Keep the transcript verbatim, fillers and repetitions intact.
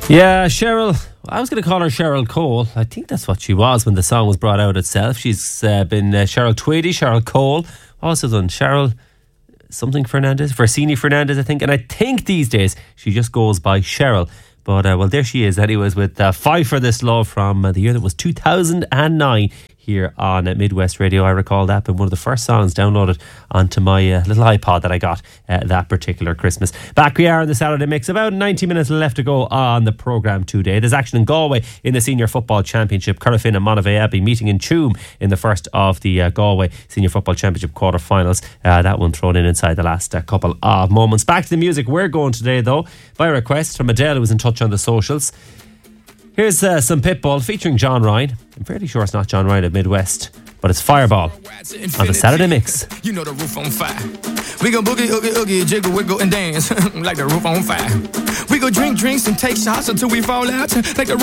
Yeah, Cheryl. I was going to call her Cheryl Cole. I think that's what she was when the song was brought out itself. She's uh, been uh, Cheryl Tweedy, Cheryl Cole. Also done Cheryl something Fernandez, Versini Fernandez, I think. And I think these days she just goes by Cheryl. But, uh, well, there she is anyways with uh, Fight for This Love from uh, the year that was two thousand nine here on uh, Midwest Radio. I recall that being one of the first songs downloaded onto my uh, little iPod that I got uh, that particular Christmas. Back we are in the Saturday Mix. About ninety minutes left to go on the programme today. There's action in Galway in the Senior Football Championship. Currafin and Monavea Abbey meeting in Tuam in the first of the uh, Galway Senior Football Championship quarter-finals. Uh, that one thrown in inside the last uh, couple of moments. Back to the music we're going today, though, by request from Adele, who was in touch on the socials. Here's uh, some Pitbull featuring John Ryan. I'm fairly sure it's not John Ryan of Midwest, but it's Fireball on the Saturday Mix. You know the roof on fire. We go boogie, oogie, oogie, jiggle, wiggle, and dance like the roof on fire. We go drink drinks and take shots until we fall out like the roof